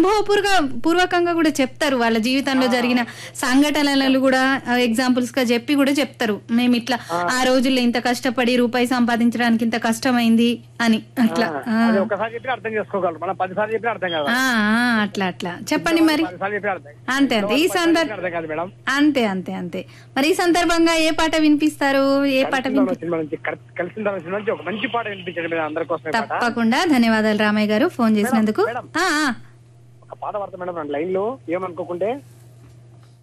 పూర్వకంగా కూడా చెప్తారు వాళ్ళ జీవితంలో జరిగిన సంఘటనలు కూడా ఎగ్జాంపుల్స్ గా చెప్పి కూడా చెప్తారు. మేము ఇట్లా ఆ రోజుల్లో ఇంత కష్టపడి రూపాయి సంపాదించడానికి ఇంత కష్టమైంది అని. అట్లా అట్లా అట్లా చెప్పండి మరి. అంతే అంతే ఈ అంతే అంతే అంతే మరి ఈ సందర్భంగా ఏ పాట వినిపిస్తారు? ఏ పాట తప్పకుండా. ధన్యవాదాలు రామయ్య గారు ఫోన్ చేసినందుకు. పాట పడతా మేడం లైన్ లో ఏమనుకోకుంటే